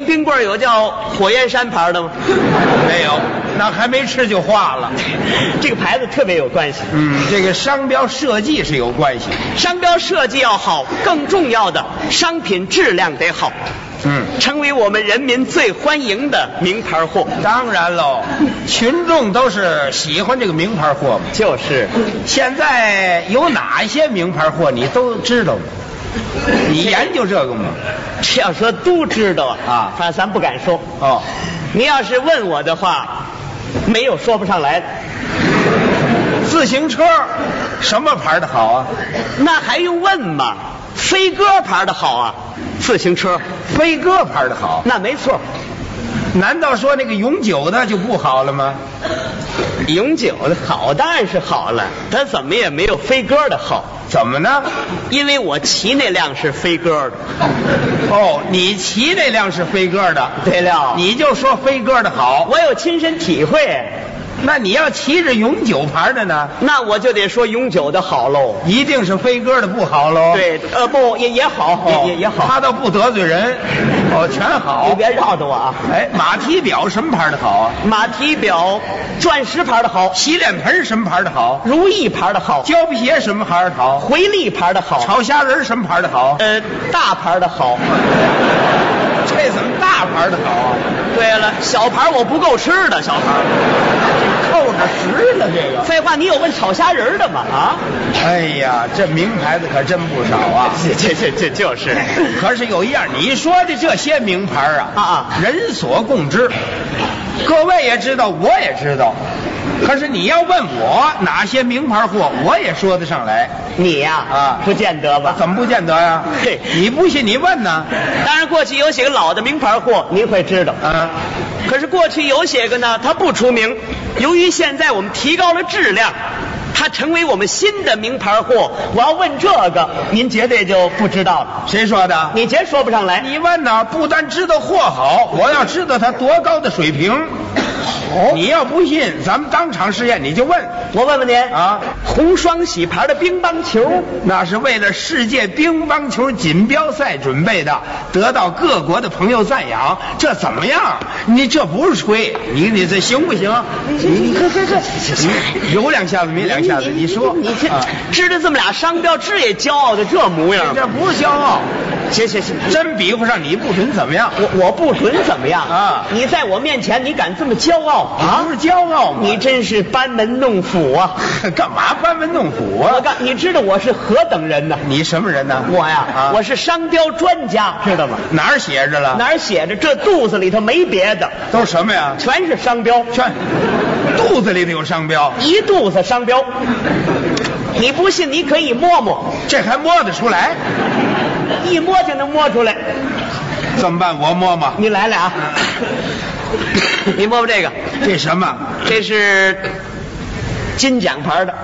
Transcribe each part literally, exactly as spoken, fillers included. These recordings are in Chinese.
冰棍有叫火焰山牌的吗？ 没有，那还没吃就化了。 这个牌子特别有关系。 嗯，这个商标设计是有关系。 商标设计要好，更重要的商品质量得好。 嗯， 成为我们人民最欢迎的名牌货。 当然喽，群众都是喜欢这个名牌货嘛。 就是， 现在有哪些名牌货你都知道吗？你研究这个吗？ 这要说都知道啊，反正咱不敢说。 哦， 你要是问我的话，没有说不上来的。 自行车什么牌的好啊？ 那还用问吗？飞鸽牌的好啊。自行车飞鸽牌的好， 那没错。 难道说那个永久的就不好了吗？ 永久的好当然是好了，它怎么也没有飞鸽的好。 怎么呢？ 因为我骑那辆是飞鸽的。 哦，你骑那辆是飞鸽的。 对了， 你就说飞鸽的好， 我有亲身体会。 那你要骑着永久牌的呢？ 那我就得说永久的好喽。 一定是飞鸽的不好喽？ 对，呃，不也也好， 哦、 也也好。 他倒不得罪人，哦，全好。 你别绕着我啊！ 哎，马蹄表什么牌的好啊？ 马蹄表钻石牌的好。 洗脸盆什么牌的好？ 如意牌的好。 胶皮鞋什么牌的好？ 回力牌的好。 炒虾仁什么牌的好？ 呃，大牌的好。 这怎么大牌的好啊？ 对了，小牌我不够吃的，小牌扣着实了这个。 废话，你有问炒虾仁的吗？啊？ 哎呀，这名牌子可真不少啊！ 这这这就是。 可是有一样，你说的这些名牌啊， 啊啊， 人所共知，各位也知道，我也知道。可是你要问我哪些名牌货，我也说得上来。 你呀， 啊， 不见得吧？ 怎么不见得呀？ 嘿， 你不信你问呢？ 当然，过去有些个老的名牌货，您会知道。 嗯。 可是过去有些个呢，它不出名。由于现在我们提高了质量，它成为我们新的名牌货。我要问这个，您绝对就不知道了。 谁说的？ 你绝说不上来。 你问呢？不但知道货好，我要知道它多高的水平。哦，你要不信，咱们当场试验，你就问。 我问问您啊， 红双喜牌的乒乓球， 那是为了世界乒乓球锦标赛准备的，得到各国的朋友赞扬。这怎么样？你这不是吹，你你这行不行？ 你这你这这这， 有两下子没两下子，你说你这知道这么俩商标，这也骄傲的这模样。 这不是骄傲。 行行行， 真比不上你不准怎么样？ 我我不准怎么样啊？ 你在我面前，你敢这么骄傲啊？ 不是骄傲吗？ 你真是班门弄斧啊！ 干嘛班门弄斧啊？ 我告你知道我是何等人呢？ 你什么人呢？ 我呀， 啊、 我是商标专家，知道吗？ 哪儿写着了？ 哪儿写着？这肚子里头没别的， 都是什么呀？ 全是商标， 全肚子里头有商标， 一肚子商标。你不信，你可以摸摸， 这还摸得出来？ 一摸就能摸出来。 怎么办？我摸摸。 你来来啊！你摸摸这个， 这什么？ 这是金奖牌的。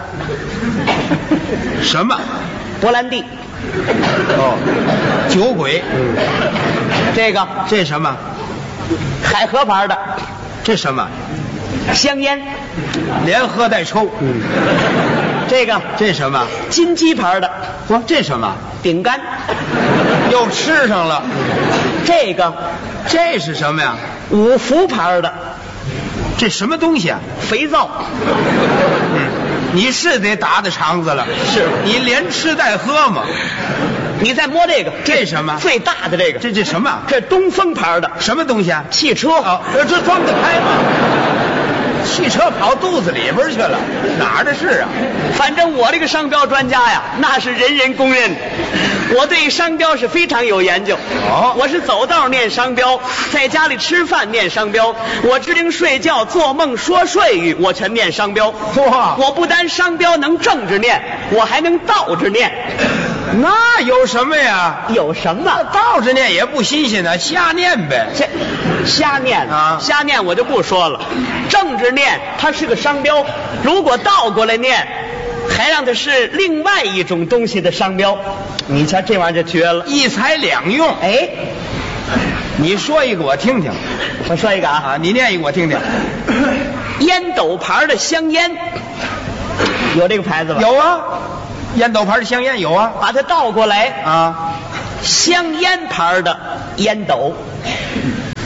什么？ 勃兰地。 哦，酒鬼。 嗯。这个这什么？ 海河牌的。 这什么？ 香烟。 连喝带抽。 嗯。这个这什么？ 金鸡牌的。 嚯，这什么？ 饼干。 又吃上了。 这个这是什么呀？ 五福牌的。 这什么东西啊？ 肥皂。 嗯，你是得打打肠子了。 是你连吃带喝吗？ 你再摸这个， 这什么？ 最大的这个。 这这什么？ 这东风牌的。 什么东西啊？ 汽车。 哦，这装得开吗？汽车跑肚子里边去了，哪儿的事啊？ 反正我这个商标专家呀，那是人人公认的。我对商标是非常有研究。 哦， 我是走道念商标，在家里吃饭念商标，我支灵睡觉、做梦、说睡语，我全念商标。 哇！ 我不单商标能正着念，我还能倒着念。 那有什么呀？ 有什么？ 倒着念也不新鲜呢，瞎念呗。 瞎瞎念啊， 瞎念我就不说了。正着念它是个商标，如果倒过来念，还让它是另外一种东西的商标。你瞧这玩意儿就绝了， 一材两用。 哎， 你说一个我听听。 我说一个啊， 啊，你念一个我听听。 烟斗牌的香烟，有这个牌子吧？ 有啊。烟斗牌的香烟有啊。 把它倒过来啊， 香烟牌的烟斗。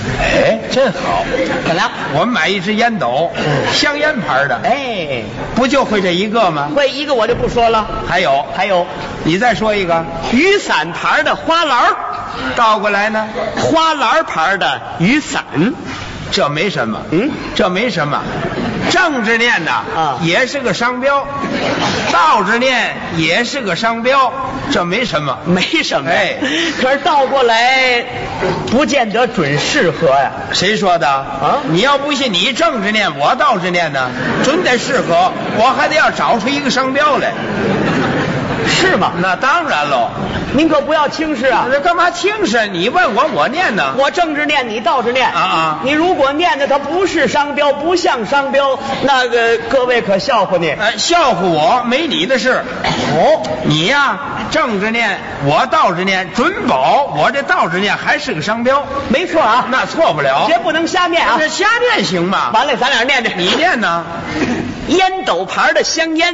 真好。 怎么样？ 我们买一支烟斗，香烟牌的。 哎， 不就会这一个吗？ 会一个我就不说了。 还有还有， 你再说一个。 雨伞牌的花篮， 倒过来呢？ 花篮牌的雨伞。 这没什么， 嗯， 这没什么。正着念呐， 啊， 也是个商标；倒着念也是个商标，这没什么， 没什么。 哎， 可是倒过来不见得准适合呀。 谁说的？啊，你要不信，你正着念，我倒着念呢，准得适合。我还得要找出一个商标来。 是吗？ 那当然喽。 您可不要轻视啊！ 这干嘛轻视？你问我，我念呢。 我正着念，你倒着念。 啊啊！ 你如果念的它不是商标，不像商标，那个各位可笑话你。 呃，笑话我没你的事。哦，你呀，正着念，我倒着念，准保我这倒着念还是个商标。 没错啊， 那错不了。 绝不能瞎念啊！ 这瞎念行吗？ 完了，咱俩念念。 你念呢？ 烟斗牌的香烟。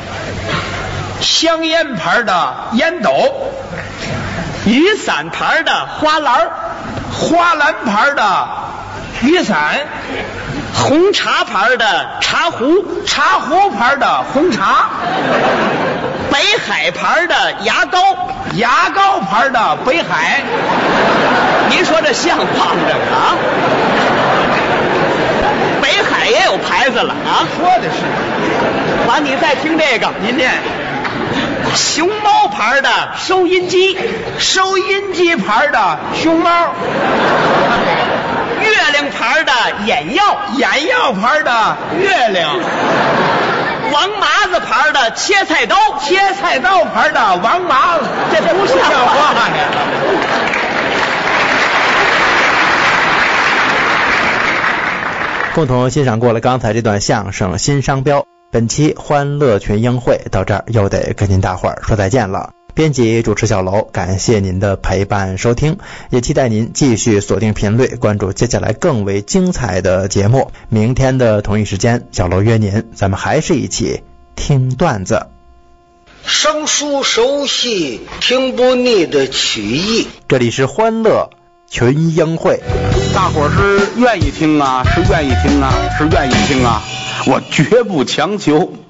香烟牌的烟斗， 雨伞牌的花篮， 花篮牌的雨伞， 红茶牌的茶壶， 茶壶牌的红茶， 北海牌的牙膏， 牙膏牌的北海。 您说这像话吗？这个啊，北海也有牌子了啊！ 说的是。 完，你再听这个， 您念。 熊猫牌的收音机， 收音机牌的熊猫， 月亮牌的眼药， 眼药牌的月亮， 王麻子牌的切菜刀， 切菜刀牌的王麻子， 这不像话呀！ 共同欣赏过了刚才这段相声《新商标》。本期欢乐群英会到这儿又得跟您大伙儿说再见了。编辑主持小楼，感谢您的陪伴收听，也期待您继续锁定频率，关注接下来更为精彩的节目。明天的同一时间，小楼约您，咱们还是一起听段子。 生疏熟悉，听不腻的曲艺。 这里是欢乐群英会。 大伙儿是愿意听啊，是愿意听啊，是愿意听啊，我绝不强求。